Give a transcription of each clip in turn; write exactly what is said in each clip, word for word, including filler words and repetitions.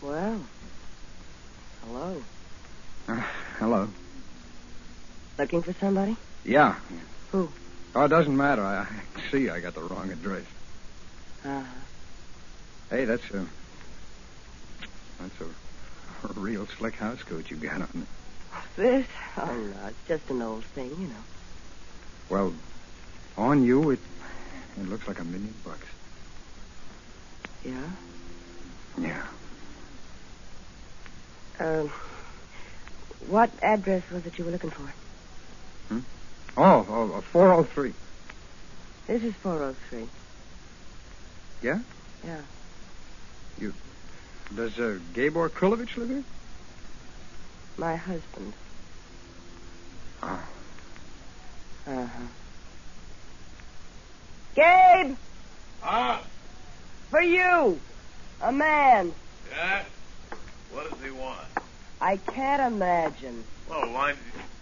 Well, hello. Uh, hello. Looking for somebody? Yeah. Who? Oh, it doesn't matter. I, I see I got the wrong address. Uh-huh. Hey, that's a... That's a, a real slick house coat you got on it. This? Oh, no, it's just an old thing, you know. Well, on you, it, it looks like a million bucks. Yeah? Yeah. Um, what address was it you were looking for? Hmm? Oh, oh, four oh three. This is four oh three. Yeah? Yeah. You... Does uh, Gabor Krilovich live here? My husband. Oh. Uh-huh. Gabe! Ah? For you! A man. Yeah? What does he want? I can't imagine. Well, why...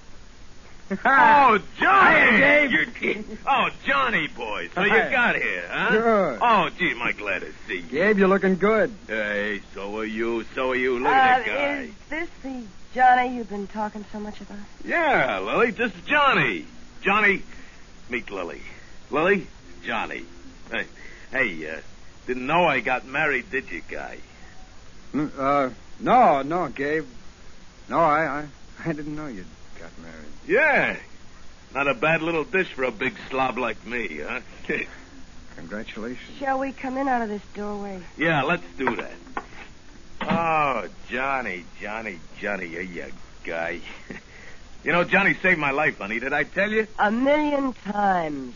Oh, Johnny! Hey, You- oh, Johnny, boy. So you Hi. got here, huh? Good. Oh, gee, am I glad to see you. Gabe, you're looking good. Hey, so are you. So are you. Look uh, at that guy. Is this the Johnny you've been talking so much about? Yeah, Lily, this is Johnny. Johnny, meet Lily. Lily, Johnny. Hey, hey, uh, didn't know I got married, did you, guy? Mm, Uh, no, no, Gabe. No, I, I, I didn't know you'd got married. Yeah. Not a bad little dish for a big slob like me, huh? Congratulations. Shall we come in out of this doorway? Yeah, let's do that. Oh, Johnny, Johnny, Johnny, you're you guy. You know, Johnny saved my life, honey. Did I tell you? A million times.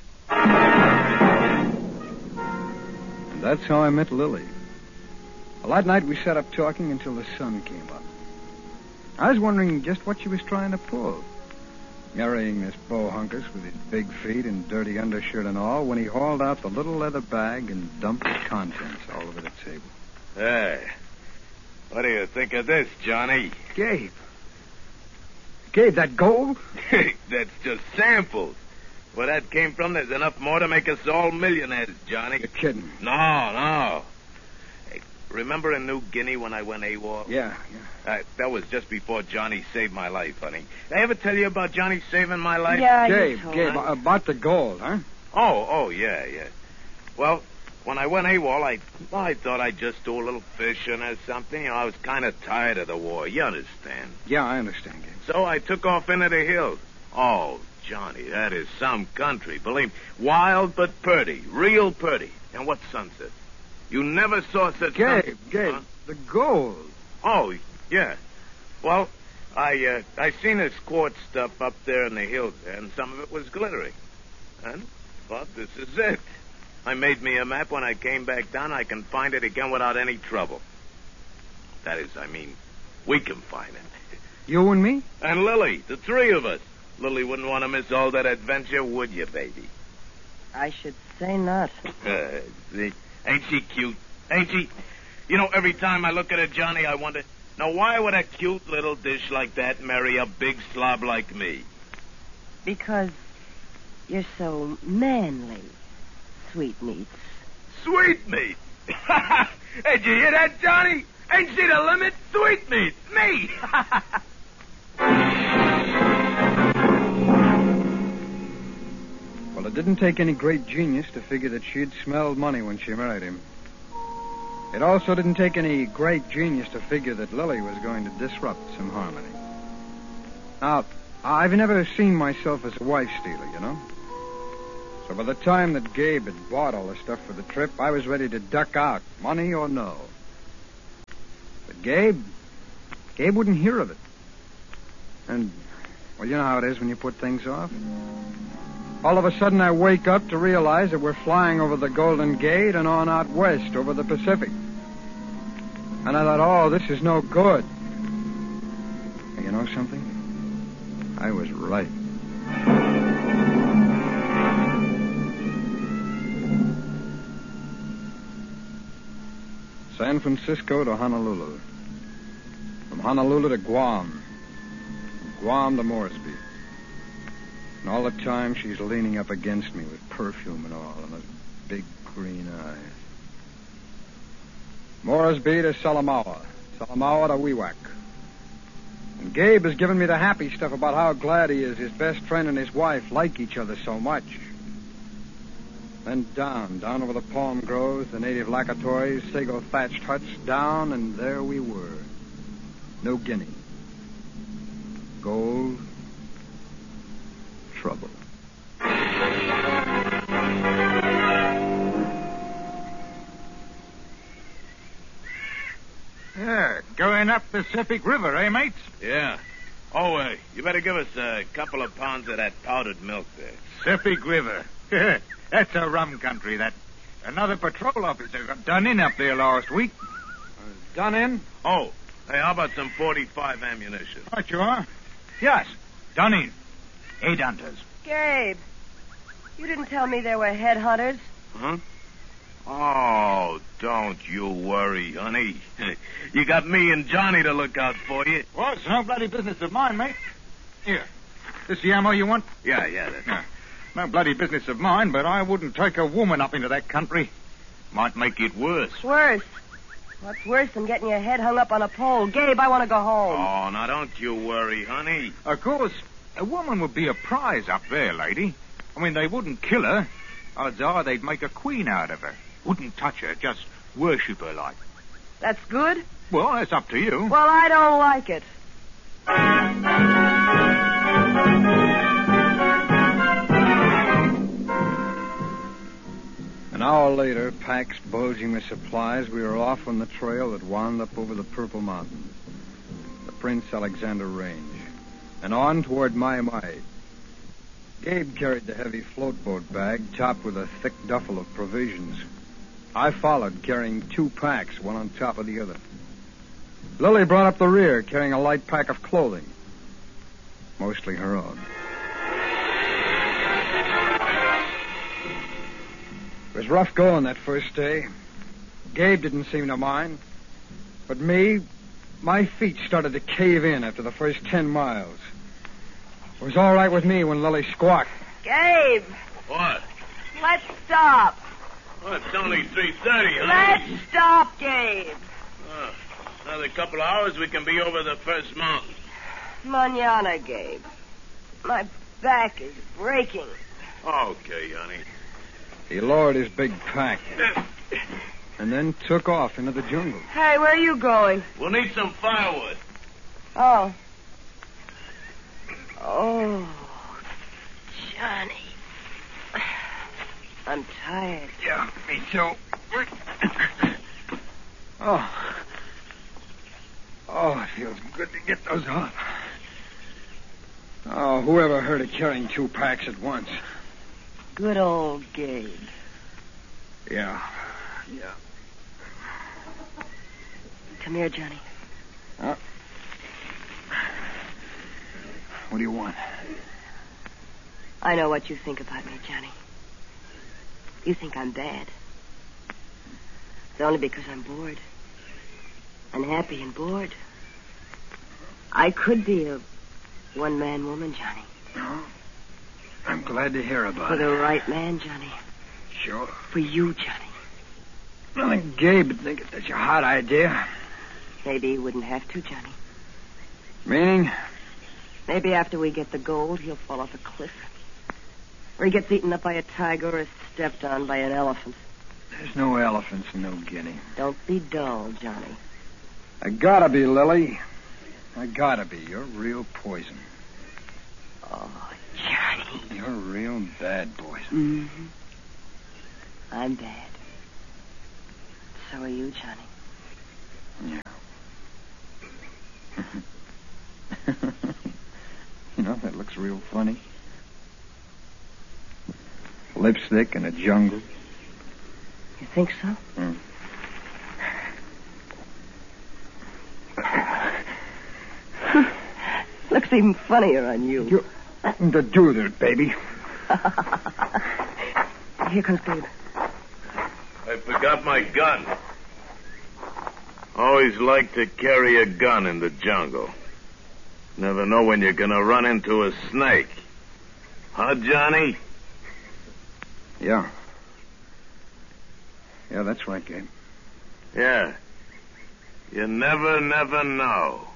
And that's how I met Lily. Well, that night we sat up talking until the sun came up. I was wondering just what she was trying to pull. Marrying this Bo Hunkus with his big feet and dirty undershirt and all when he hauled out the little leather bag and dumped the contents all over the table. Hey, what do you think of this, Johnny? Gabe. Gabe, that gold? That's just samples. Where that came from, there's enough more to make us all millionaires, Johnny. You're kidding. No, no. Hey, remember in New Guinea when I went AWOL? Yeah, yeah. Uh, that was just before Johnny saved my life, honey. Did I ever tell you about Johnny saving my life? Yeah, you Gabe, told Gabe, us. about the gold, huh? Oh, oh, yeah, yeah. Well, when I went AWOL, I, well, I thought I'd just do a little fishing or something. You know, I was kind of tired of the war. You understand? Yeah, I understand, Gabe. So I took off into the hills. Oh, Johnny, that is some country. Believe me, wild but purty, real purty. And what sunset? You never saw such... Gabe, sun- Gabe, Huh? the gold. Oh, yeah. Well, I uh, I seen this quartz stuff up there in the hills, and some of it was glittering. And thought, this is it. I made me a map. When I came back down, I can find it again without any trouble. That is, I mean, we can find it. You and me? And Lily, the three of us. Lily wouldn't want to miss all that adventure, would you, baby? I should say not. Uh, see, ain't she cute? Ain't she? You know, every time I look at her, Johnny, I wonder, now why would a cute little dish like that marry a big slob like me? Because you're so manly, sweetmeats. Sweetmeat! Hey, did you hear that, Johnny? Ain't she the limit? Sweetmeat! Me! Well, it didn't take any great genius to figure that she'd smelled money when she married him. It also didn't take any great genius to figure that Lily was going to disrupt some harmony. Now, I've never seen myself as a wife stealer, you know. So by the time that Gabe had bought all the stuff for the trip, I was ready to duck out, money or no. But Gabe, Gabe wouldn't hear of it. And, well, you know how it is when you put things off. All of a sudden, I wake up to realize that we're flying over the Golden Gate and on out west over the Pacific. And I thought, oh, this is no good. And you know something? I was right. San Francisco to Honolulu. From Honolulu to Guam. From Guam to Moresby. And all the time she's leaning up against me with perfume and all, and those big green eyes. Moresby to Salamaua. Salamaua to Wewak. And Gabe has given me the happy stuff about how glad he is his best friend and his wife like each other so much. Then down, down over the palm groves, the native lacatories, sago thatched huts, down, and there we were. New Guinea. Gold. Trouble. Yeah, going up the Sepik River, eh, mates? Yeah. Oh, uh, you better give us a couple of pounds of that powdered milk there. Sepik River. That's a rum country, that. Another patrol officer got done in up there last week. Uh, done in? Oh, hey, how about some forty-five ammunition? What, you are? Yes, done in. Eight hunters. Gabe, you didn't tell me there were headhunters. Huh? Oh, don't you worry, honey. You got me and Johnny to look out for you. Well, it's no bloody business of mine, mate. Here. This the ammo you want? Yeah, yeah, that's... No, no bloody business of mine, but I wouldn't take a woman up into that country. Might make it worse. Worse? What's worse than getting your head hung up on a pole? Gabe, I want to go home. Oh, now don't you worry, honey. Of course, a woman would be a prize up there, lady. I mean, they wouldn't kill her. Odds are they'd make a queen out of her. Wouldn't touch her, just worship her like. That's good? Well, that's up to you. Well, I don't like it. An hour later, packs bulging with supplies, we were off on the trail that wound up over the Purple Mountain, the Prince Alexander Range, and on toward Mai Mai. Gabe carried the heavy floatboat bag topped with a thick duffel of provisions. I followed, carrying two packs, one on top of the other. Lily brought up the rear, carrying a light pack of clothing, mostly her own. It was rough going that first day. Gabe didn't seem to mind. But me, my feet started to cave in after the first ten miles. It was all right with me when Lily squawked. Gabe, What? let's stop. Well, it's only three thirty, huh? Let's stop, Gabe. Oh, another couple of hours, we can be over the first mountain. Manana, Gabe. My back is breaking. Okay, honey. He lowered his big pack and then took off into the jungle. Hey, where are you going? We'll need some firewood. Oh. Oh, Johnny. I'm tired. Yeah, me too. Oh. Oh, it feels good to get those off. Oh, whoever heard of carrying two packs at once? Good old Gabe. Yeah, yeah. Come here, Johnny. Huh? What do you want? I know what you think about me, Johnny. You think I'm bad. It's only because I'm bored. Unhappy and bored. I could be a one-man woman, Johnny. Oh, I'm glad to hear about For it. the right man, Johnny. Sure. For you, Johnny. I think Gabe would think it's such a hot idea. Maybe he wouldn't have to, Johnny. Meaning? Maybe after we get the gold, he'll fall off a cliff. Or he gets eaten up by a tiger or stepped on by an elephant. There's no elephants in New Guinea. Don't be dull, Johnny. I gotta be, Lily. I gotta be. You're real poison. Oh, Johnny. You're real bad poison. Mm-hmm. I'm bad. So are you, Johnny. Yeah. You know, that looks real funny. Lipstick in a jungle. You think so? Mm. Looks even funnier on you. You're nothing to do with it, baby. Here comes Gabe. I forgot my gun. Always like to carry a gun in the jungle. Never know when you're gonna run into a snake. Huh, Johnny? Yeah. Yeah, that's right, Gabe. Yeah. You never, never know.